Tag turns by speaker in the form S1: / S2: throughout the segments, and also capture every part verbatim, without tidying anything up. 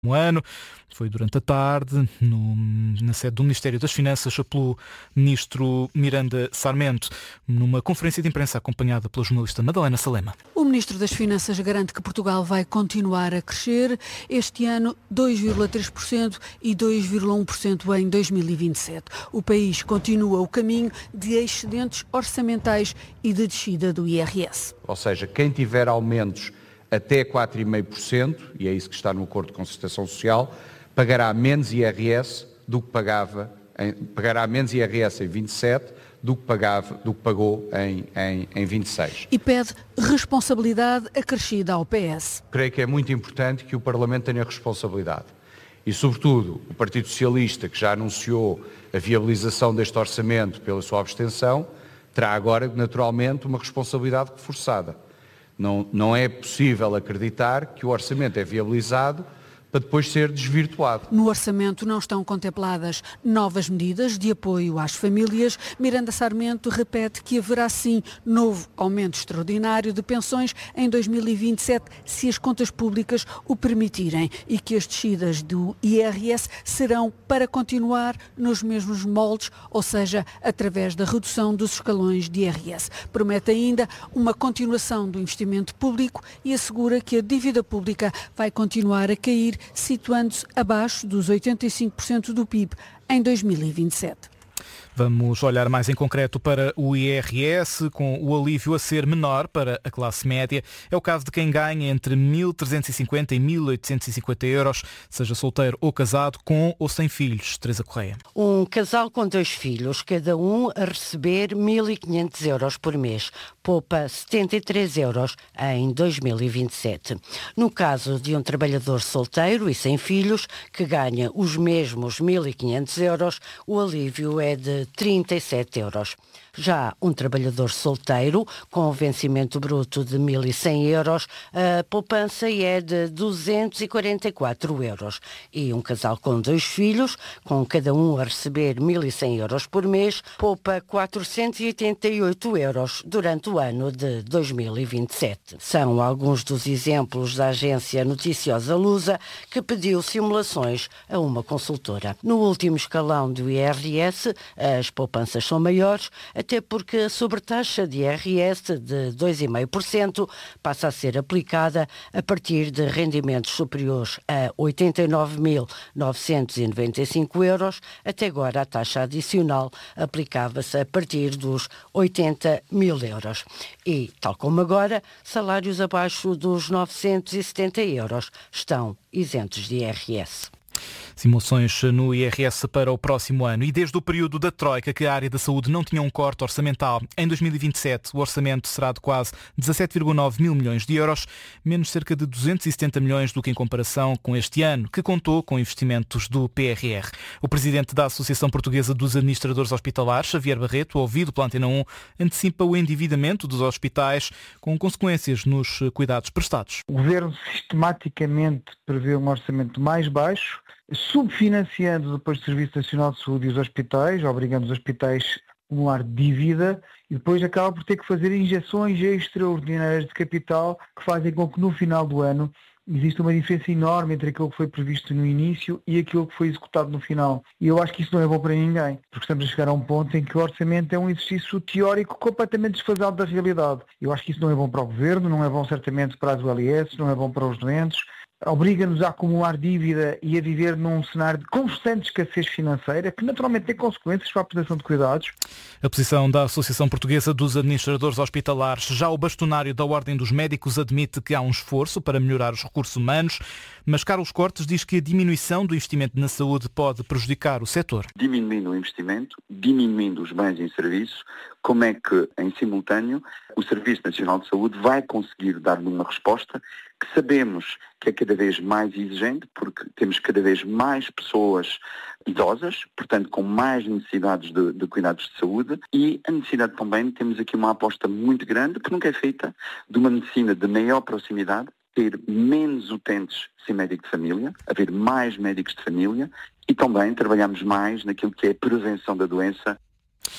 S1: Um ano. Foi durante a tarde, no, na sede do Ministério das Finanças, pelo Ministro Miranda Sarmento, numa conferência de imprensa acompanhada pela jornalista Madalena Salema.
S2: O Ministro das Finanças garante que Portugal vai continuar a crescer este ano dois vírgula três por cento e dois vírgula um por cento em dois mil e vinte e sete. O país continua o caminho de excedentes orçamentais e de descida do I R S.
S3: Ou seja, quem tiver aumentos até quatro vírgula cinco por cento, e é isso que está no Acordo de Concertação Social, pagará menos I R S do que pagava, em, pagará menos I R S em vinte e sete do que, pagava, do que pagou em, em, em vinte e seis.
S2: E pede responsabilidade acrescida ao P S.
S3: Creio que é muito importante que o Parlamento tenha responsabilidade. E, sobretudo, o Partido Socialista, que já anunciou a viabilização deste orçamento pela sua abstenção, terá agora, naturalmente, uma responsabilidade reforçada. Não, não é possível acreditar que o orçamento é viabilizado para depois ser desvirtuado.
S2: No orçamento não estão contempladas novas medidas de apoio às famílias. Miranda Sarmento repete que haverá sim novo aumento extraordinário de pensões em dois mil e vinte e sete, se as contas públicas o permitirem, e que as descidas do I R S serão para continuar nos mesmos moldes, ou seja, através da redução dos escalões de I R S. Promete ainda uma continuação do investimento público e assegura que a dívida pública vai continuar a cair, situando-se abaixo dos oitenta e cinco por cento do P I B em dois mil e vinte e sete.
S1: Vamos olhar mais em concreto para o I R S, com o alívio a ser menor para a classe média. É o caso de quem ganha entre mil trezentos e cinquenta e mil oitocentos e cinquenta euros, seja solteiro ou casado, com ou sem filhos. Teresa Correia.
S4: Um casal com dois filhos, cada um a receber mil e quinhentos euros por mês. Poupa setenta e três euros em dois mil e vinte e sete. No caso de um trabalhador solteiro e sem filhos, que ganha os mesmos mil e quinhentos euros, o alívio é de trinta e sete euros. Já um trabalhador solteiro, com vencimento bruto de mil e cem euros, a poupança é de duzentos e quarenta e quatro euros. E um casal com dois filhos, com cada um a receber mil e cem euros por mês, poupa quatrocentos e oitenta e oito euros durante o ano de dois mil e vinte e sete. São alguns dos exemplos da agência noticiosa Lusa, que pediu simulações a uma consultora. No último escalão do I R S, as poupanças são maiores, até porque a sobretaxa de I R S de dois vírgula cinco por cento passa a ser aplicada a partir de rendimentos superiores a oitenta e nove mil novecentos e noventa e cinco euros. Até agora a taxa adicional aplicava-se a partir dos oitenta mil euros. E, tal como agora, salários abaixo dos novecentos e setenta euros estão isentos de I R S.
S1: Simulações no I R S para o próximo ano. E desde o período da Troika que a área da saúde não tinha um corte orçamental, em dois mil e vinte e sete o orçamento será de quase dezassete vírgula nove mil milhões de euros, menos cerca de duzentos e setenta milhões do que em comparação com este ano, que contou com investimentos do P R R. O presidente da Associação Portuguesa dos Administradores Hospitalares, Xavier Barreto, ouvido pela Antena um, antecipa o endividamento dos hospitais com consequências nos cuidados prestados.
S5: O Governo sistematicamente prevê um orçamento mais baixo, subfinanciando depois o Serviço Nacional de Saúde e os hospitais, obrigando os hospitais a acumular dívida, e depois acaba por ter que fazer injeções extraordinárias de capital que fazem com que no final do ano existe uma diferença enorme entre aquilo que foi previsto no início e aquilo que foi executado no final. E eu acho que isso não é bom para ninguém, porque estamos a chegar a um ponto em que o orçamento é um exercício teórico completamente desfasado da realidade. Eu acho que isso não é bom para o Governo, não é bom certamente para as U L S, não é bom para os doentes, obriga-nos a acumular dívida e a viver num cenário de constante escassez financeira, que naturalmente tem consequências para a prestação de cuidados.
S1: A posição da Associação Portuguesa dos Administradores Hospitalares. Já o bastonário da Ordem dos Médicos admite que há um esforço para melhorar os recursos humanos, mas Carlos Cortes diz que a diminuição do investimento na saúde pode prejudicar o setor.
S6: Diminuindo o investimento, diminuindo os bens e serviços, como é que, em simultâneo, o Serviço Nacional de Saúde vai conseguir dar-lhe uma resposta que sabemos que é cada vez mais exigente, porque temos cada vez mais pessoas idosas, portanto com mais necessidades de, de cuidados de saúde, e a necessidade também, temos aqui uma aposta muito grande, que nunca é feita, de uma medicina de maior proximidade, ter menos utentes sem médico de família, haver mais médicos de família, e também trabalhamos mais naquilo que é a prevenção da doença.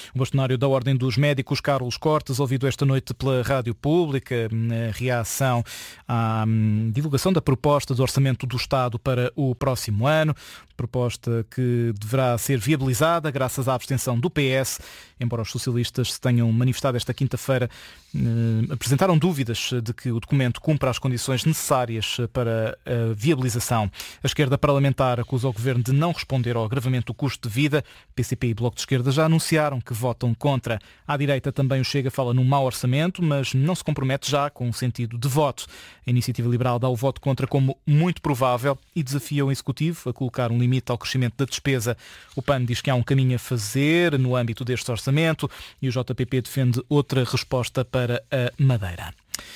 S1: O bastonário da Ordem dos Médicos, Carlos Cortes, ouvido esta noite pela Rádio Pública, na reação à divulgação da proposta do Orçamento do Estado para o próximo ano, proposta que deverá ser viabilizada graças à abstenção do P S, embora os socialistas se tenham manifestado esta quinta-feira, eh, apresentaram dúvidas de que o documento cumpra as condições necessárias para a viabilização. A esquerda parlamentar acusa o governo de não responder ao agravamento do custo de vida. P C P e Bloco de Esquerda já anunciaram que votam contra. À direita também o Chega fala num mau orçamento, mas não se compromete já com o sentido de voto. A Iniciativa Liberal dá o voto contra como muito provável e desafia o Executivo a colocar um limite ao crescimento da despesa. O P A N diz que há um caminho a fazer no âmbito deste orçamento e o J P P defende outra resposta para a Madeira.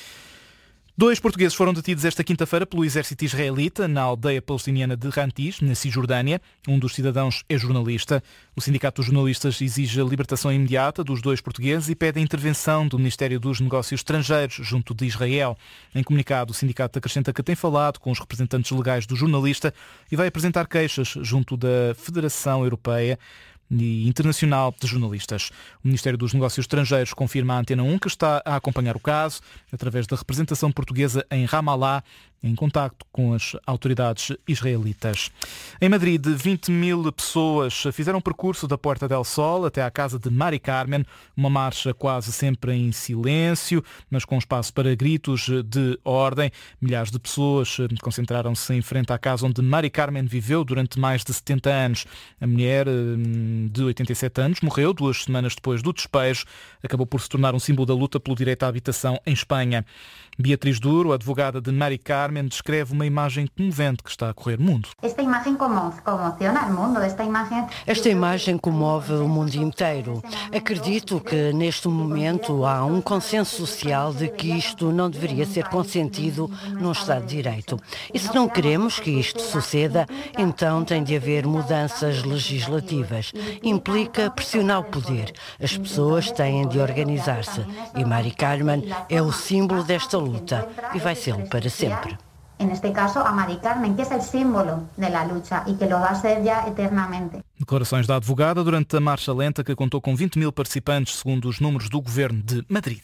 S1: Dois portugueses foram detidos esta quinta-feira pelo exército israelita na aldeia palestiniana de Rantis, na Cisjordânia. Um dos cidadãos é jornalista. O Sindicato dos Jornalistas exige a libertação imediata dos dois portugueses e pede a intervenção do Ministério dos Negócios Estrangeiros junto de Israel. Em comunicado, o sindicato acrescenta que tem falado com os representantes legais do jornalista e vai apresentar queixas junto da Federação Europeia e Internacional de Jornalistas. O Ministério dos Negócios Estrangeiros confirma à Antena um que está a acompanhar o caso através da representação portuguesa em Ramallah, em contacto com as autoridades israelitas. Em Madrid, vinte mil pessoas fizeram o percurso da Puerta del Sol até à casa de Mari Carmen, uma marcha quase sempre em silêncio, mas com espaço para gritos de ordem. Milhares de pessoas concentraram-se em frente à casa onde Mari Carmen viveu durante mais de setenta anos. A mulher, de oitenta e sete anos, morreu duas semanas depois do despejo. Acabou por se tornar um símbolo da luta pelo direito à habitação em Espanha. Beatriz Duro, advogada de Mari Carmen, descreve uma imagem comovente que está a correr o mundo.
S7: Esta imagem comociona o mundo. Esta imagem...
S4: Esta imagem comove o mundo inteiro. Acredito que neste momento há um consenso social de que isto não deveria ser consentido num Estado de Direito. E se não queremos que isto suceda, então tem de haver mudanças legislativas. Implica pressionar o poder. As pessoas têm de organizar-se. E Mari Carmen é o símbolo desta luta. luta e vai ser para sempre.
S7: Neste caso, a Mari Carmen, que é o símbolo da luta e que lo vai ser já eternamente.
S1: Declarações da advogada durante a marcha lenta que contou com vinte mil participantes, segundo os números do governo de Madrid.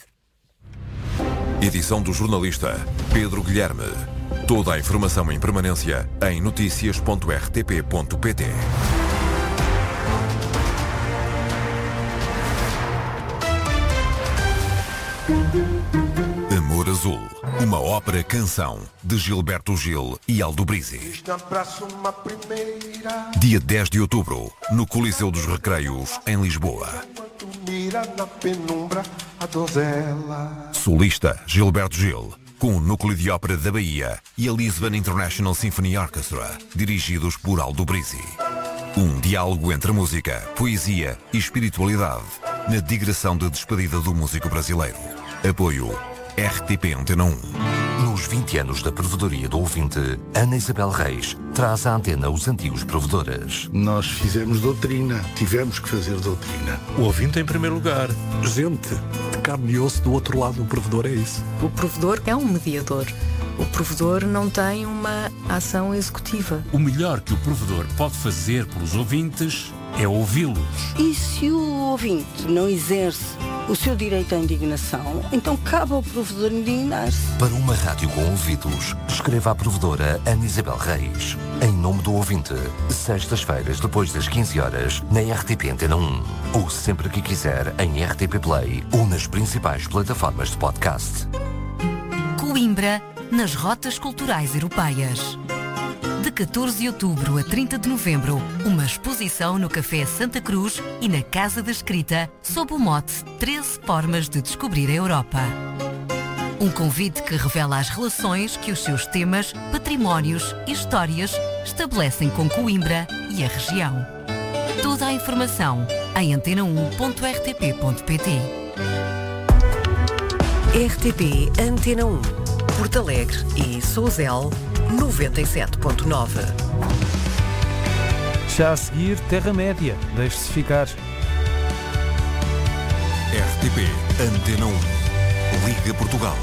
S8: Edição do jornalista Pedro Guilherme. Toda a informação em permanência em notícias ponto r t p ponto p t. Amor Azul, uma ópera-canção de Gilberto Gil e Aldo Brizzi. Dia dez de outubro, no Coliseu dos Recreios, em Lisboa. Solista Gilberto Gil, com o Núcleo de Ópera da Bahia e a Lisbon International Symphony Orchestra, dirigidos por Aldo Brizzi. Um diálogo entre música, poesia e espiritualidade, na digressão de despedida do músico brasileiro. Apoio R T P Antena um. Nos vinte anos da provedoria do ouvinte, Ana Isabel Reis traz à antena os antigos provedores.
S9: Nós fizemos doutrina, tivemos que fazer doutrina.
S10: O ouvinte em primeiro lugar.
S11: Gente de carne e osso do outro lado do provedor, é isso.
S12: O provedor é um mediador. O provedor não tem uma ação executiva.
S10: O melhor que o provedor pode fazer pelos ouvintes é ouvi-los.
S13: E se o ouvinte não exerce o seu direito à indignação, então cabe ao provedor indignar-se.
S8: Para uma rádio com ouvidos, escreva à provedora Ana Isabel Reis. Em nome do ouvinte, sextas-feiras depois das quinze horas, na R T P Antena um. Ou sempre que quiser, em R T P Play ou nas principais plataformas de podcast.
S14: Coimbra, nas rotas culturais europeias. De catorze de outubro a trinta de novembro, uma exposição no Café Santa Cruz e na Casa da Escrita, sob o mote treze formas de descobrir a Europa. Um convite que revela as relações que os seus temas, patrimónios e histórias estabelecem com Coimbra e a região. Toda a informação em antena um ponto r t p ponto p t.
S15: R T P Antena um, Porto Alegre e Sousel, noventa e sete ponto nove.
S1: Já a seguir, Terra-média. Deixe-se ficar.
S8: R T P Antena um. Liga Portugal.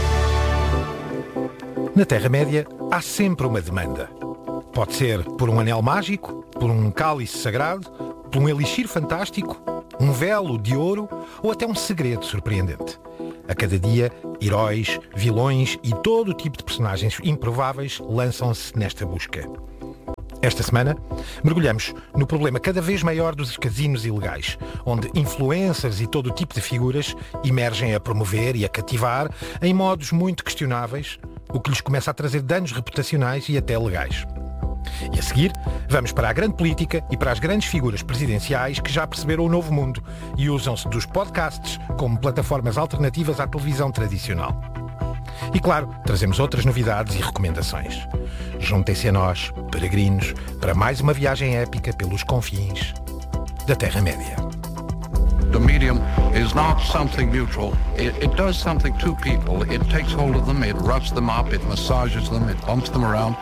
S16: Na Terra-média há sempre uma demanda. Pode ser por um anel mágico, por um cálice sagrado, por um elixir fantástico um véu de ouro ou até um segredo surpreendente. A cada dia, heróis, vilões e todo o tipo de personagens improváveis lançam-se nesta busca. Esta semana, mergulhamos no problema cada vez maior dos casinos ilegais, onde influencers e todo o tipo de figuras emergem a promover e a cativar em modos muito questionáveis, o que lhes começa a trazer danos reputacionais e até legais. E a seguir, vamos para a grande política e para as grandes figuras presidenciais que já perceberam o novo mundo e usam-se dos podcasts como plataformas alternativas à televisão tradicional. E claro, trazemos outras novidades e recomendações. Juntem-se a nós, peregrinos, para mais uma viagem épica pelos confins da Terra-média.
S17: The medium is not something neutral. It, it does something to people. It takes hold of them, it roughs them up, it massages them, it bumps them around.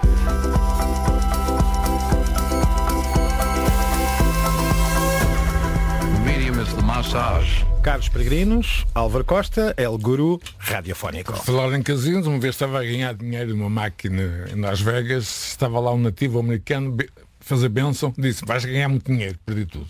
S17: The medium is the massage.
S16: Caros peregrinos, Álvaro Costa, El Guru Radiofónico.
S18: Falar em casinos, uma vez estava a ganhar dinheiro numa máquina em Las Vegas, estava lá um nativo americano fazer bênção, disse, vais ganhar muito dinheiro, perdi tudo.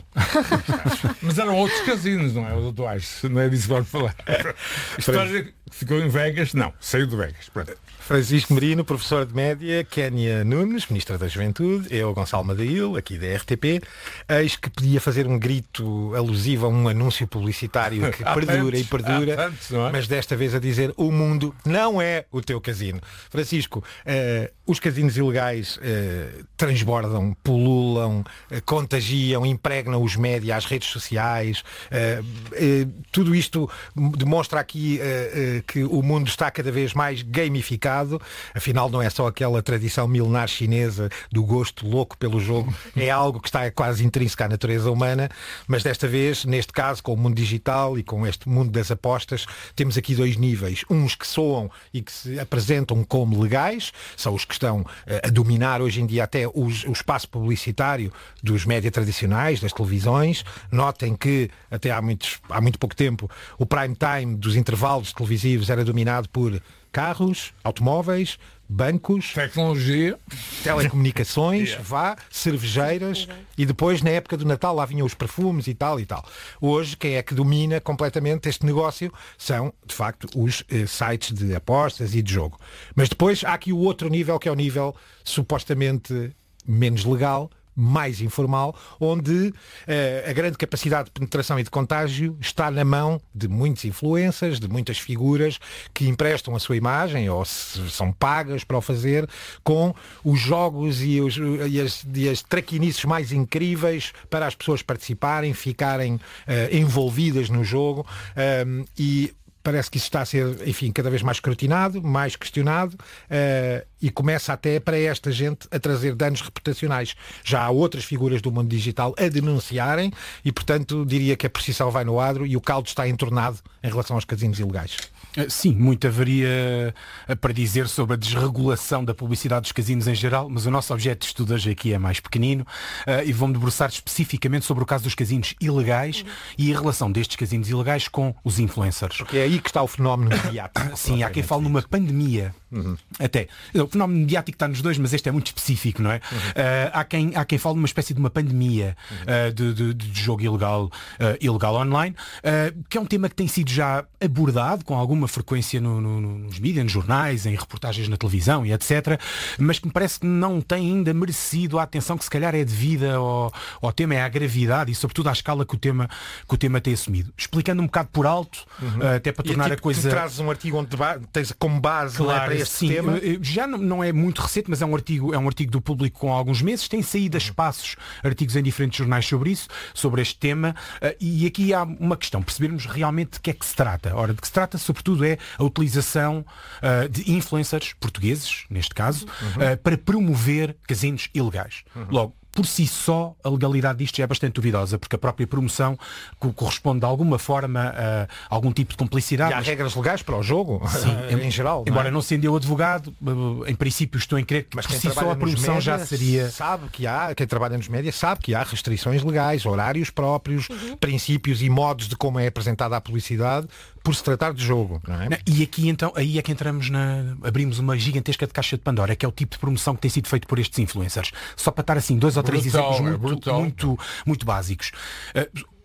S18: Mas eram outros casinos, não é? Os atuais, não é disso que vamos falar. A história que ficou em Vegas, não, saiu de Vegas. Pronto.
S16: Francisco Merino, professor de média, Kénia Nunes, ministra da Juventude, eu, Gonçalo Madail, aqui da R T P, eis que podia fazer um grito alusivo a um anúncio publicitário que perdura e perdura, tantos, é? Mas desta vez a dizer, o mundo não é o teu casino. Francisco, uh, os casinos ilegais uh, transbordam, pululam, uh, contagiam, impregnam os médias, as redes sociais, uh, uh, tudo isto demonstra aqui uh, uh, que o mundo está cada vez mais gamificado. Afinal, não é só aquela tradição milenar chinesa do gosto louco pelo jogo, é algo que está quase intrínseco à natureza humana, mas desta vez, neste caso, com o mundo digital e com este mundo das apostas, temos aqui dois níveis. Uns que soam e que se apresentam como legais, são os que estão a dominar hoje em dia até os, o espaço publicitário dos média tradicionais, das televisões. Notem que, até há, muitos, há muito pouco tempo, o prime time dos intervalos televisivos era dominado por carros, automóveis, bancos,
S18: tecnologia,
S16: telecomunicações, yeah. vá, cervejeiras e depois na época do Natal lá vinham os perfumes e tal e tal. Hoje quem é que domina completamente este negócio são de facto os eh, sites de apostas e de jogo. Mas depois há aqui o outro nível que é o nível supostamente menos legal, mais informal, onde uh, a grande capacidade de penetração e de contágio está na mão de muitos influencers, de muitas figuras que emprestam a sua imagem ou se são pagas para o fazer com os jogos e, os, e, as, e as traquinices mais incríveis para as pessoas participarem, ficarem uh, envolvidas no jogo um, e parece que isso está a ser, enfim, cada vez mais escrutinado, mais questionado uh, e começa até para esta gente a trazer danos reputacionais. Já há outras figuras do mundo digital a denunciarem e, portanto, diria que a precisão vai no adro e o caldo está entornado em relação aos casinos ilegais.
S1: Sim, muito haveria para dizer sobre a desregulação da publicidade dos casinos em geral, mas o nosso objeto de estudo hoje aqui é mais pequenino uh, e vamos debruçar especificamente sobre o caso dos casinos ilegais uhum. e a relação destes casinos ilegais com os influencers.
S16: Porque é aí que está o fenómeno mediático.
S1: Sim, há quem fale numa pandemia. Uhum. Até. O fenómeno mediático está nos dois, mas este é muito específico, não é? Uhum. Uh, há, quem, há quem fale numa espécie de uma pandemia uhum. uh, de, de, de jogo ilegal, uh, ilegal online, uh, que é um tema que tem sido já abordado com alguma frequência no, no, nos mídias, nos jornais, em reportagens na televisão e etcétera, mas que me parece que não tem ainda merecido a atenção que se calhar é devida ao, ao tema, é à gravidade e sobretudo à escala que o tema, que o tema tem assumido. Explicando um bocado por alto, uhum. uh, até para
S16: e
S1: tornar
S16: tipo,
S1: a coisa...
S16: Tu trazes um artigo onde tens como base
S1: claro,
S16: é, para este
S1: sim,
S16: tema.
S1: Já não, não é muito recente, mas é um artigo, é um artigo do Público com alguns meses, tem saído a espaços artigos em diferentes jornais sobre isso, sobre este tema, uh, e aqui há uma questão, percebermos realmente de que é que se trata. Ora, de que se trata, sobretudo, é a utilização uh, de influencers portugueses, neste caso, uhum. uh, para promover casinos ilegais. Uhum. Logo, por si só, a legalidade disto já é bastante duvidosa, porque a própria promoção co- corresponde de alguma forma a algum tipo de complicidade.
S16: E há
S1: mas...
S16: regras legais para o jogo, sim, em, em geral.
S1: Embora
S16: não, é?
S1: não sendo eu advogado, em princípio estou em crer que
S16: mas
S1: por si só a promoção já seria...
S16: Sabe que há, quem trabalha nos médias sabe que há restrições legais, horários próprios, uhum. princípios e modos de como é apresentada a publicidade, por se tratar de jogo. Não é?
S1: E aqui então, aí é que entramos na... abrimos uma gigantesca de caixa de Pandora, que é o tipo de promoção que tem sido feito por estes influencers. Só para estar assim, dois ou três
S18: brutal,
S1: exemplos
S18: é
S1: muito, muito, muito básicos. Uh,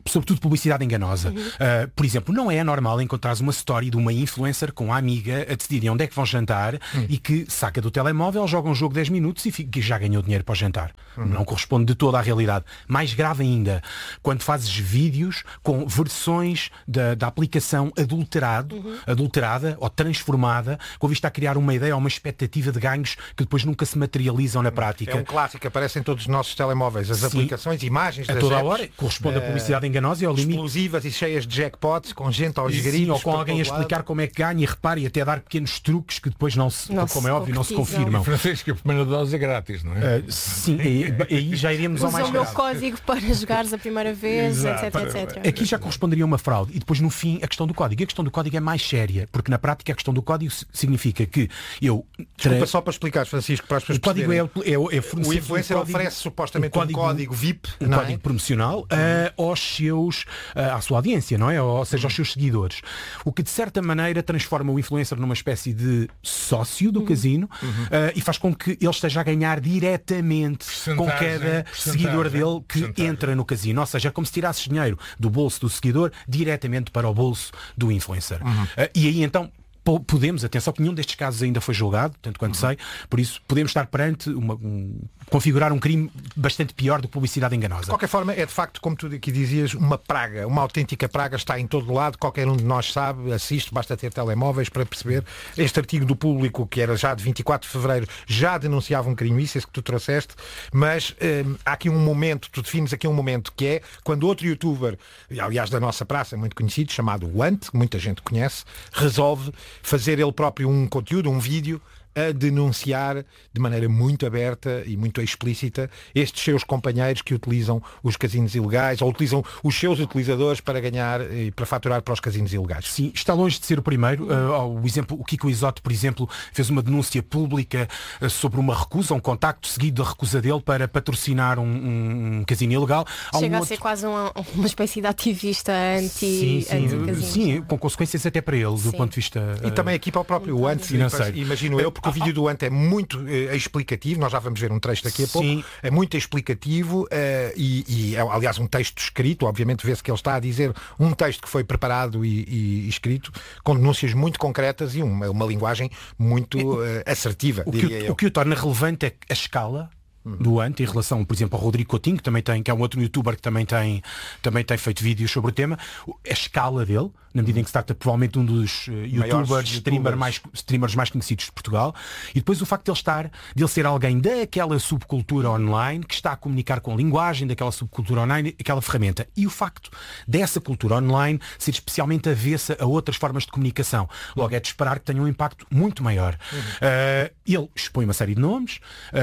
S19: sobretudo publicidade enganosa. Uhum. Uh, por exemplo, não é normal encontrares uma story de uma influencer com a amiga a decidirem onde é que vão jantar uhum. e que saca do telemóvel, joga um jogo dez minutos e fica, já ganhou dinheiro para o jantar. Uhum. Não corresponde de toda à realidade. Mais grave ainda, quando fazes vídeos com versões da, da aplicação adulterado, uhum. adulterada ou transformada, com vista a criar uma ideia ou uma expectativa de ganhos que depois nunca se materializam na prática.
S16: É um clássico, aparece em todos os nossos telemóveis, as Sim. aplicações, imagens
S19: a
S16: das
S19: toda a
S16: apps,
S19: hora, corresponde a publicidade enganosa e ao limite.
S16: Explosivas e cheias de jackpots, com gente aos gritos.
S19: Ou com alguém a explicar lado. como é que ganha e repare e até dar pequenos truques que depois não se, não como é óbvio, não se confirmam.
S18: Francisco, a primeira dose é grátis, não é?
S19: Uh, sim, aí, aí já iríamos ao mais
S20: grave. Usa o meu código para jogares a primeira vez, etc, etcétera.
S19: Aqui já corresponderia a uma fraude. E depois, no fim, a questão do código. E a questão do código é mais séria, porque na prática a questão do código significa que eu...
S16: Desculpa, só para explicar, Francisco, para as pessoas
S19: o código é, é, é
S16: o influencer um código, oferece supostamente um código, um código V I P,
S19: um código é? promocional uh, aos seus, uh, à sua audiência, não é? Ou seja, aos seus seguidores. O que de certa maneira transforma o influencer numa espécie de sócio do uhum. casino uhum. Uh, e faz com que ele esteja a ganhar diretamente com cada seguidor dele que entra no casino. Ou seja, é como se tirasses dinheiro do bolso do seguidor diretamente para o bolso do influencer. Uhum. Uh, e aí então podemos, atenção que nenhum destes casos ainda foi julgado, tanto quanto uhum. sei, por isso podemos estar perante uma, um, configurar um crime bastante pior do que publicidade enganosa.
S16: De qualquer forma, é de facto, como tu aqui dizias, uma praga, uma autêntica praga, está em todo lado, qualquer um de nós sabe, assiste, basta ter telemóveis para perceber. Este artigo do Público, que era já de vinte e quatro de fevereiro, já denunciava um crime, isso, esse que tu trouxeste, mas hum, há aqui um momento, tu defines aqui um momento, que é quando outro youtuber, aliás da nossa praça, muito conhecido, chamado Want, que muita gente conhece, resolve fazer ele próprio um conteúdo, um vídeo, a denunciar de maneira muito aberta e muito explícita estes seus companheiros que utilizam os casinos ilegais ou utilizam os seus utilizadores para ganhar e para faturar para os casinos ilegais.
S19: Sim, está longe de ser o primeiro. Uh, o, exemplo, o Kiko Isote, por exemplo, fez uma denúncia pública uh, sobre uma recusa, um contacto seguido da recusa dele para patrocinar um, um, um casino ilegal.
S20: Há Chega um a outro... ser quase uma, uma espécie de ativista anti,
S19: sim, sim, anti sim, com consequências até para ele, sim. do ponto de vista uh,
S16: e também aqui para o próprio anti financeiro. Imagino eu, porque o vídeo do Ant é muito eh, explicativo, nós já vamos ver um trecho daqui a pouco, Sim. é muito explicativo eh, e, e é, aliás, um texto escrito, obviamente vê-se que ele está a dizer um texto que foi preparado e, e, e escrito, com denúncias muito concretas e uma, uma linguagem muito eh, assertiva.
S19: O que, o, o que o torna relevante é a escala do Ant em relação, por exemplo, ao Rodrigo Coutinho, que também tem, que é um outro youtuber que também tem, também tem feito vídeos sobre o tema, a escala dele, na medida em que se trata provavelmente um dos uh, youtubers, streamer mais, streamers mais conhecidos de Portugal, e depois o facto de ele estar, de ele ser alguém daquela subcultura online, que está a comunicar com a linguagem daquela subcultura online, aquela ferramenta, e o facto dessa cultura online ser especialmente avessa a outras formas de comunicação. Logo é de esperar que tenha um impacto muito maior. Uhum. Uh, ele expõe uma série de nomes,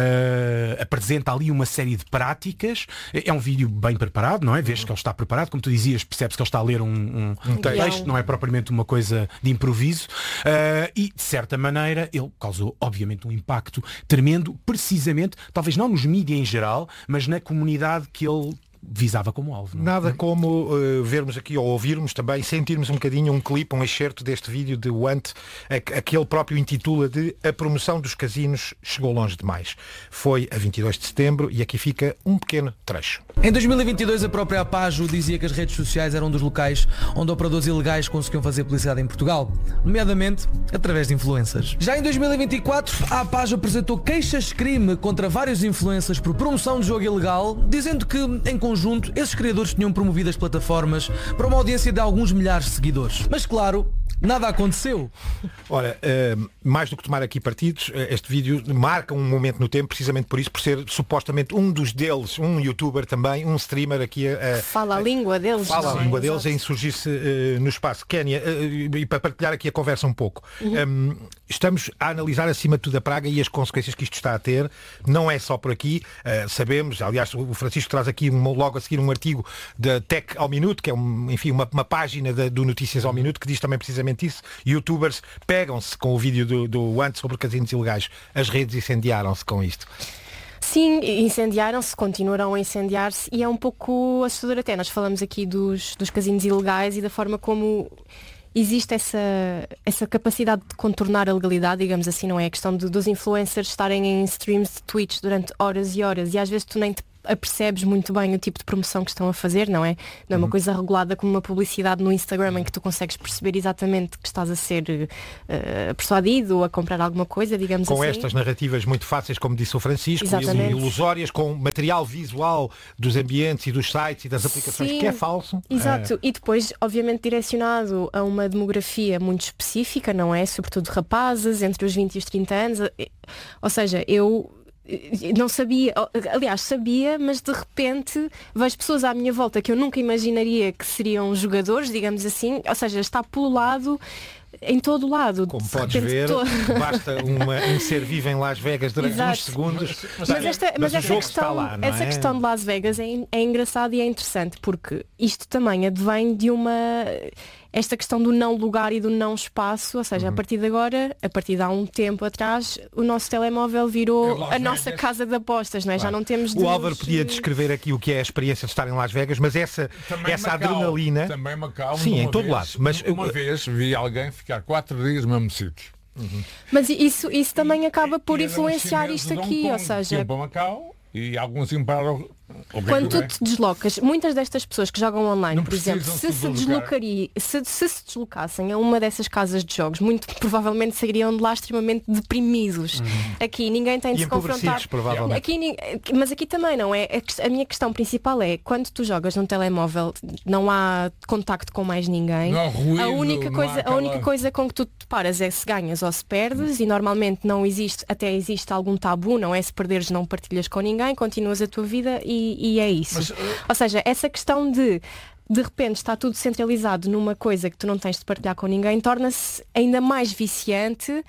S19: uh, apresenta ali uma série de práticas, é um vídeo bem preparado, não é? Vês que ele está preparado, como tu dizias, percebes que ele está a ler um, um, um texto, não é propriamente uma coisa de improviso, uh, e de certa maneira ele causou obviamente um impacto tremendo, precisamente, talvez não nos mídias em geral, mas na comunidade que ele visava como alvo. Não?
S16: Nada como uh, vermos aqui ou ouvirmos também, sentirmos um bocadinho um clipe, um excerto deste vídeo de Want, a, a que ele próprio intitula de A Promoção dos Casinos Chegou Longe Demais. Foi a vinte e dois de setembro e aqui fica um pequeno trecho.
S21: Em dois mil e vinte e dois a própria Apajo dizia que as redes sociais eram um dos locais onde operadores ilegais conseguiam fazer publicidade em Portugal, nomeadamente através de influencers. Já em dois mil e vinte e quatro a Apajo apresentou queixas-crime contra vários influencers por promoção de jogo ilegal, dizendo que em conjunto esses criadores tinham promovido as plataformas para uma audiência de alguns milhares de seguidores. Mas claro, nada aconteceu.
S16: Ora, uh, mais do que tomar aqui partidos, este vídeo marca um momento no tempo, precisamente por isso, por ser supostamente um dos deles, um youtuber também, um streamer aqui a...
S20: Fala a língua deles.
S16: Fala a língua deles a insurgir-se uh, no espaço. Kénia, uh, e para partilhar aqui a conversa um pouco, uhum. um, estamos a analisar acima de tudo a praga e as consequências que isto está a ter. Não é só por aqui, uh, sabemos, aliás, o Francisco traz aqui um, logo a seguir um artigo da Tech ao Minuto, que é um, enfim, uma, uma página de, do Notícias ao Minuto, que diz também precisamente isso. Youtubers pegam-se com o vídeo do, do Ant sobre casinos ilegais. As redes incendiaram-se com isto.
S20: Sim, incendiaram-se, continuarão a incendiar-se e é um pouco assustador até. Nós falamos aqui dos, dos casinos ilegais e da forma como existe essa, essa capacidade de contornar a legalidade, digamos assim, não é? A questão de, dos influencers estarem em streams de Twitch durante horas e horas e às vezes tu nem te apercebes muito bem o tipo de promoção que estão a fazer, não é? Não é uma uhum. coisa regulada como uma publicidade no Instagram em que tu consegues perceber exatamente que estás a ser uh, persuadido ou a comprar alguma coisa, digamos
S16: com
S20: assim.
S16: Com estas narrativas muito fáceis, como disse o Francisco,
S20: exatamente.
S16: Ilusórias, com material visual dos ambientes e dos sites e das aplicações Sim. que é falso.
S20: Exato.
S16: É.
S20: E depois, obviamente, direcionado a uma demografia muito específica, não é? Sobretudo rapazes, entre os vinte e os trinta anos. Ou seja, eu não sabia, aliás, sabia, mas de repente vejo pessoas à minha volta que eu nunca imaginaria que seriam jogadores, digamos assim, ou seja, está pulado em todo o lado.
S16: Como podes ver, todo... basta uma, um ser vivo em Las Vegas durante
S20: Exato.
S16: uns segundos.
S20: Mas, mas, esta, mas, mas essa, questão, lá, essa é? questão de Las Vegas é, é engraçada e é interessante, porque isto também advém de uma... esta questão do não lugar e do não espaço, ou seja, uhum. a partir de agora, a partir de há um tempo atrás, o nosso telemóvel virou a nossa casa de apostas, não é? Claro. Já não temos de...
S16: O Álvaro podia descrever aqui o que é a experiência de estar em Las Vegas, mas essa, essa
S18: Macau,
S16: adrenalina...
S18: Também Macau,
S16: sim, em todo
S18: vez,
S16: lado. Mas
S18: uma
S16: eu...
S18: vez vi alguém ficar quatro dias no mesmo sítio.
S16: Uhum.
S20: Mas isso, isso também acaba por
S18: e
S20: influenciar isto aqui,
S18: Kong,
S20: ou seja...
S18: para Macau, e alguns iam para o...
S20: Quando tu te deslocas, muitas destas pessoas que jogam online, não por exemplo, se se, deslocaria, se, se se deslocassem a uma dessas casas de jogos, muito provavelmente sairiam de lá extremamente deprimidos. Uhum. Aqui ninguém tem de
S16: e
S20: se confrontar. Aqui, mas aqui também não é. A minha questão principal é, quando tu jogas num telemóvel, não há contacto com mais ninguém.
S18: Não há ruído,
S20: a única coisa,
S18: aquela...
S20: a única coisa com que tu te paras é se ganhas ou se perdes, e normalmente não existe, até existe algum tabu, não é? Se perderes não partilhas com ninguém, continuas a tua vida e E, e é isso. Mas, uh... Ou seja, essa questão de de repente está tudo centralizado numa coisa que tu não tens de partilhar com ninguém, torna-se ainda mais viciante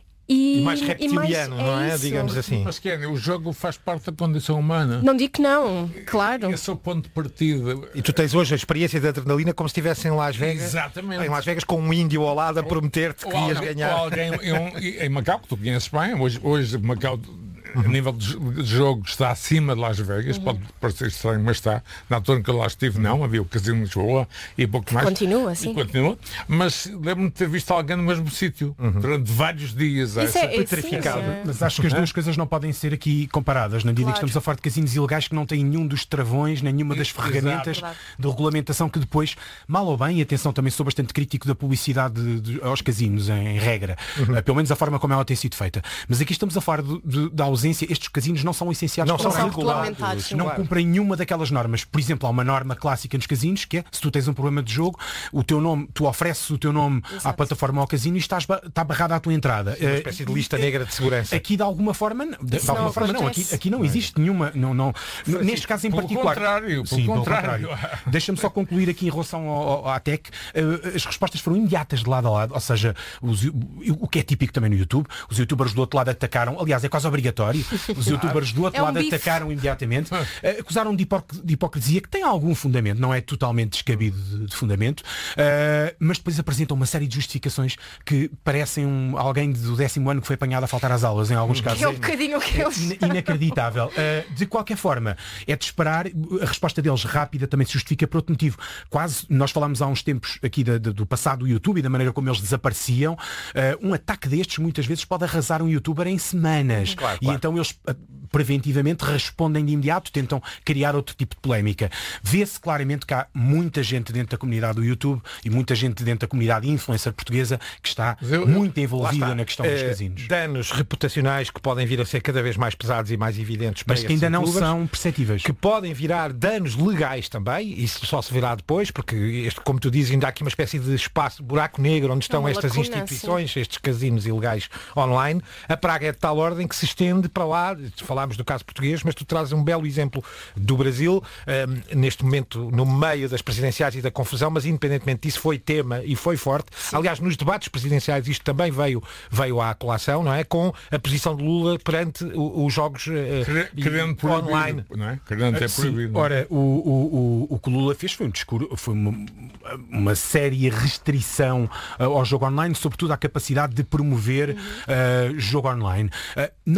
S20: e,
S16: e mais reptiliano,
S20: e mais,
S16: não é?
S20: é
S16: Digamos assim.
S18: Mas Kenny, o jogo faz parte da condição humana.
S20: Não digo que não, claro.
S18: Esse é o ponto de partida.
S16: E tu tens hoje a experiência de adrenalina como se estivesse em Las Vegas.
S18: Exatamente.
S16: Em Las Vegas com um índio ao lado a prometer-te que ias ganhar.
S18: Ou alguém em, em Macau, que tu conheces bem, hoje, hoje Macau... Uhum. A nível de jogo está acima de Las Vegas, uhum. pode parecer estranho, mas está. Na altura que eu lá estive, não, havia o casino de Lisboa e pouco mais.
S20: Continua, sim.
S18: Continua. Mas lembro-me de ter visto alguém no mesmo sítio uhum. durante vários dias.
S20: Isso essa, é, petrificado. Sim, é.
S19: Mas acho que as duas coisas não podem ser aqui comparadas, na medida
S20: claro.
S19: que estamos a falar de casinos ilegais que não têm nenhum dos travões, nenhuma das ferramentas Exato. de regulamentação que depois, mal ou bem, e atenção, também sou bastante crítico da publicidade de, de, aos casinos, em, em regra, uhum. uh, pelo menos a forma como ela tem sido feita. Mas aqui estamos a falar de, de, da ausência, estes casinos não são licenciados,
S16: não
S19: são
S16: são
S19: regulados, não claro. cumprem nenhuma daquelas normas. Por exemplo, há uma norma clássica nos casinos que é, se tu tens um problema de jogo, o teu nome, tu ofereces o teu nome Exato. à plataforma ao casino e estás está barrada à tua entrada.
S16: Sim, uma espécie de lista negra de segurança.
S19: Aqui de alguma forma, de, de alguma forma não, aqui, aqui não existe nenhuma, não, não,
S18: não
S19: neste caso em
S18: pelo
S19: particular.
S18: Contrário,
S19: Sim,
S18: pelo
S19: contrário. contrário. Deixa-me só concluir aqui em relação ao, ao, à T E C. As respostas foram imediatas de lado a lado, ou seja, os, o que é típico também no YouTube, os youtubers do outro lado atacaram, aliás, é quase obrigatório, os youtubers do outro
S20: é um
S19: lado
S20: bife.
S19: atacaram imediatamente, uh, acusaram de, hipoc de hipocrisia, que tem algum fundamento, não é totalmente descabido de, de fundamento, uh, mas depois apresentam uma série de justificações que parecem um, alguém do décimo ano que foi apanhado a faltar às aulas, em alguns casos.
S20: É um bocadinho o que eu...
S19: É inacreditável. Uh, de qualquer forma, é de esperar, a resposta deles rápida também se justifica por outro motivo. Quase, nós falámos há uns tempos aqui da, da, do passado do YouTube e da maneira como eles desapareciam, uh, um ataque destes muitas vezes pode arrasar um youtuber em semanas.
S16: Claro,
S19: e
S16: claro.
S19: então eles uh, preventivamente respondem de imediato, tentam criar outro tipo de polémica. Vê-se claramente que há muita gente dentro da comunidade do YouTube e muita gente dentro da comunidade influencer portuguesa que está eu, muito envolvida está. na questão dos uh, casinos.
S16: Danos reputacionais que podem vir a ser cada vez mais pesados e mais evidentes para
S19: mas que ainda não
S16: youtubers,
S19: são perceptíveis.
S16: Que podem virar danos legais também, isso só se virá depois, porque este, como tu dizes, ainda há aqui uma espécie de espaço, buraco negro, onde estão estas lacuna, instituições, sim. estes casinos ilegais online. A praga é de tal ordem que se estende para lá. Falámos do caso português, mas tu trazes um belo exemplo do Brasil, um, neste momento no meio das presidenciais e da confusão, mas independentemente disso foi tema e foi forte. Sim. Aliás, nos debates presidenciais isto também veio, veio à colação, não é? Com a posição de Lula perante o, os jogos uh,
S18: Querendo online. Não é? Querendo é proibido.
S19: Ora, o, o, o, o que o Lula fez foi um discurso, foi uma, uma séria restrição uh, ao jogo online, sobretudo à capacidade de promover uh, jogo online. Uh, não, isto não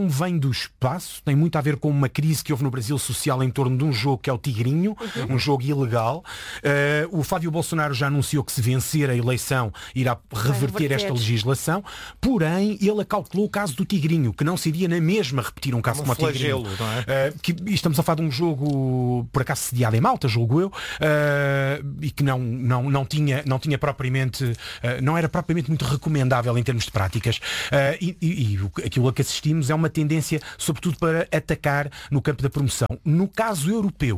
S19: não vem do espaço, tem muito a ver com uma crise que houve no Brasil social em torno de um jogo que é o Tigrinho, uhum. um jogo ilegal. Uh, o Flávio Bolsonaro já anunciou que se vencer a eleição irá reverter esta legislação, porém ele acautelou o caso do Tigrinho, que não se iria na mesma repetir um caso como, como o Tigrinho. Não é? uh, que, estamos a falar de um jogo, por acaso sediado em Malta, julgo eu, uh, e que não, não, não, tinha, não tinha propriamente, uh, não era propriamente muito recomendável em termos de práticas. Uh, e, e, e aquilo a que assistimos é uma tendência, sobretudo, para atacar no campo da promoção. No caso europeu,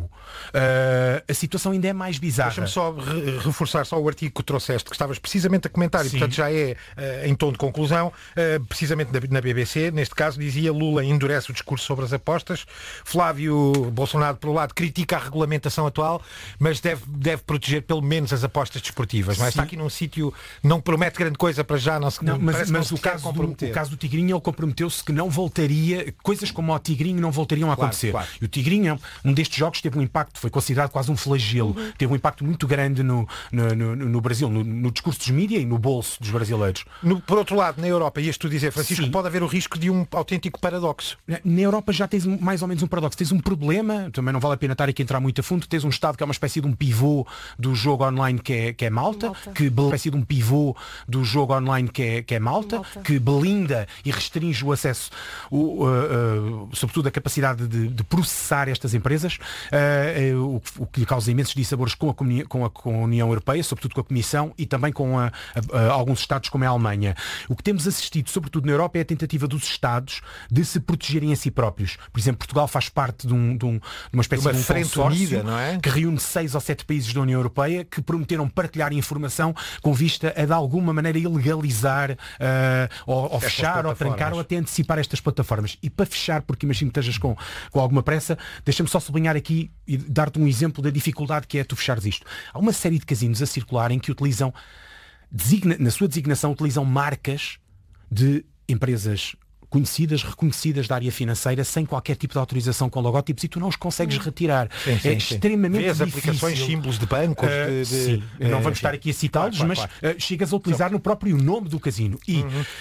S19: uh, a situação ainda é mais bizarra.
S16: Deixa-me só re reforçar só o artigo que trouxeste, que estavas precisamente a comentar, Sim. e portanto já é uh, em tom de conclusão, uh, precisamente na B B C, neste caso dizia: Lula endurece o discurso sobre as apostas, Flávio Bolsonaro, por um lado, critica a regulamentação atual, mas deve, deve proteger pelo menos as apostas desportivas. Mas está aqui num sítio, não promete grande coisa para já, não se
S19: não, mas, mas o, caso do, o caso do Tigrinho, ele comprometeu-se que não voltaria, coisas como o Tigrinho não voltariam a claro, acontecer. Claro. E o Tigrinho, um destes jogos, teve um impacto, foi considerado quase um flagelo, uhum. teve um impacto muito grande no, no, no, no Brasil, no, no discurso dos mídias e no bolso dos brasileiros.
S16: No, por outro lado, na Europa, ias tu dizer, Francisco, Sim. pode haver o risco de um autêntico paradoxo.
S19: Na Europa já tens mais ou menos um paradoxo. Tens um problema, também não vale a pena estar aqui a entrar muito a fundo, tens um Estado que é uma espécie de um pivô do jogo online que é, que é Malta, Malta. que uma espécie de um pivô do jogo online que é, que é Malta, Malta. que blinda e restringe o acesso, o, uh, uh, sobretudo a capacidade de, de processar estas empresas, uh, uh, o, o que lhe causa imensos dissabores com a, com, a, com a União Europeia, sobretudo com a Comissão e também com a, a, a alguns Estados como a Alemanha. O que temos assistido, sobretudo na Europa, é a tentativa dos Estados de se protegerem a si próprios. Por exemplo, Portugal faz parte de, um, de, um, de uma espécie de, uma de um frente consórcio unida, não é? que reúne seis ou sete países da União Europeia que prometeram partilhar informação com vista a de alguma maneira ilegalizar uh, ou, ou fechar ou trancar ou até antecipar estas plataformas. E para fechar, porque imagino que estejas com, com alguma pressa, deixa-me só sublinhar aqui e dar-te um exemplo da dificuldade que é tu fechares isto. Há uma série de casinos a circular em que utilizam, designa, na sua designação, utilizam marcas de empresas conhecidas, reconhecidas da área financeira, sem qualquer tipo de autorização com logótipos, e tu não os consegues retirar. Sim, sim, é sim. extremamente Vês difícil.
S16: Aplicações, símbolos de bancos. Uh, de, de,
S19: sim, uh, não vamos sim. estar aqui a citá-los, claro, claro, mas claro. Uh, chegas a utilizar no próprio nome do casino. E, uhum. uh,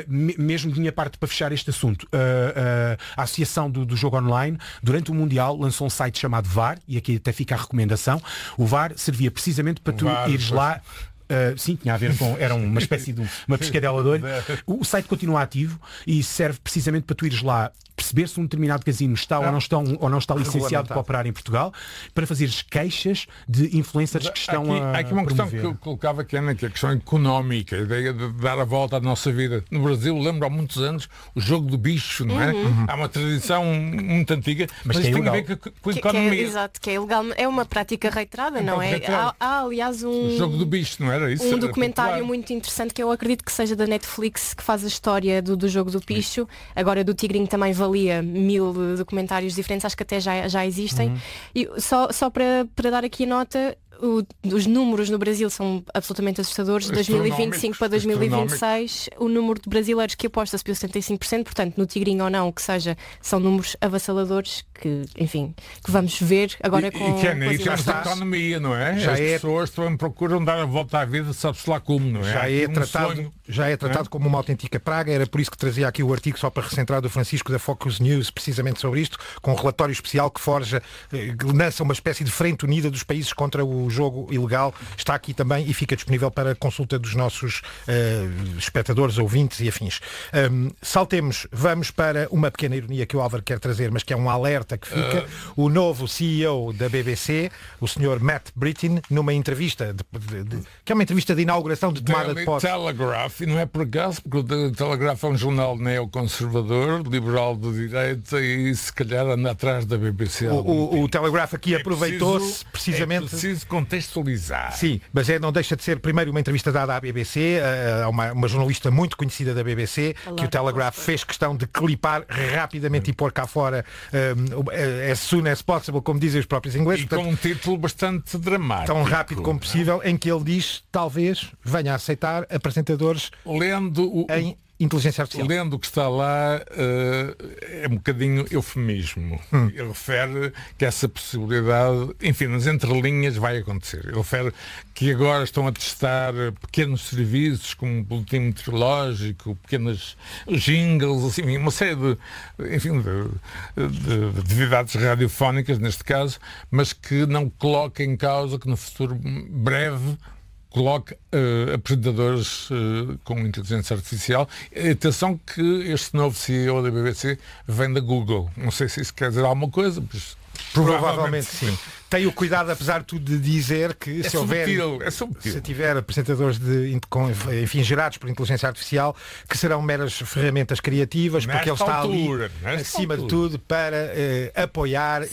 S19: mesmo de minha parte, para fechar este assunto, uh, uh, a Associação do, do Jogo Online, durante o Mundial, lançou um site chamado V A R, e aqui até fica a recomendação. O V A R servia precisamente para tu V A R, ires lá. Uh, sim, tinha a ver com, era uma espécie de uma pescadela de olho. O, o site continua ativo e serve precisamente para tu ires lá perceber se um determinado casino está ah, ou não está, ou não está licenciado para operar em Portugal, para fazeres queixas de influencers que estão
S18: aqui,
S19: a
S18: há aqui uma
S19: promover.
S18: questão que eu colocava aqui, Ana, que é a questão económica, a ideia de dar a volta à nossa vida. No Brasil, lembro há muitos anos, o jogo do bicho, não é? Uhum. Há uma tradição muito antiga, mas, mas isso é tem a ver com, com a
S20: que,
S18: economia.
S20: Que é, exato, que é ilegal. É uma prática reiterada, não é? Há, há, aliás, um...
S18: O jogo do bicho, não era isso?
S20: Um
S18: era
S20: documentário
S18: popular.
S20: muito interessante que eu acredito que seja da Netflix, que faz a história do, do jogo do bicho. Agora, do Tigrinho também valia mil documentários diferentes, acho que até já, já existem. Uhum. E só, só para, para dar aqui a nota, o, os números no Brasil são absolutamente assustadores. De dois mil e vinte e cinco para dois mil e vinte e seis, o número de brasileiros que aposta subiu setenta e cinco por cento, portanto, no Tigrinho ou não, que seja, são números avassaladores que, enfim, que vamos ver agora
S18: e,
S20: com,
S18: e que é nem que é a economia, não é? Já As é... pessoas também procuram dar a volta à vida, sabe-se lá como, não é?
S16: Já é, um tratado, sonho, já é tratado é? como uma autêntica praga, era por isso que trazia aqui o artigo só para recentrar do Francisco da Focus News, precisamente sobre isto, com um relatório especial que forja, que lança uma espécie de frente unida dos países contra o jogo ilegal. Está aqui também e fica disponível para consulta dos nossos uh, espectadores, ouvintes e afins. Um, saltemos, vamos para uma pequena ironia que o Álvaro quer trazer, mas que é um alerta que fica. Uh... O novo C E O da B B C, o senhor Matt Brittin, numa entrevista, de, de, de, que é uma entrevista de inauguração de tomada
S18: Daily
S16: de posse.
S18: Telegraph, e não é por acaso, porque o Daily Telegraph é um jornal neoconservador, liberal de direita, e se calhar anda atrás da B B C.
S16: O, o, o Telegraph aqui é aproveitou-se precisamente...
S18: É preciso contextualizar.
S16: Sim, mas é, não deixa de ser primeiro uma entrevista dada à B B C, a uma, uma jornalista muito conhecida da B B C, que o Telegraph fez questão de clipar rapidamente e pôr cá fora um, as soon as possible, como dizem os próprios ingleses.
S18: E portanto, com um título bastante dramático.
S16: Tão rápido como possível, em que ele diz, talvez venha a aceitar apresentadores
S18: lendo o,
S16: em inteligência artificial.
S18: Lendo o que está lá, uh, é um bocadinho eufemismo. Hum. Ele refere que essa possibilidade, enfim, nas entrelinhas vai acontecer. Ele refere que agora estão a testar pequenos serviços como boletim meteorológico, pequenas jingles, assim, uma série de, enfim, de, de, de atividades radiofónicas neste caso, mas que não coloca em causa que no futuro breve coloque uh, apresentadores uh, com inteligência artificial. Atenção que este novo C E O da B B C vem da Google. Não sei se isso quer dizer alguma coisa, mas
S16: provavelmente, provavelmente sim. Tenho cuidado, apesar de tudo, de dizer que
S18: é
S16: se houver,
S18: subtil, é subtil.
S16: se tiver apresentadores de, com, enfim, gerados por inteligência artificial, que serão meras ferramentas criativas, porque ele está altura, ali acima altura. de tudo para uh, apoiar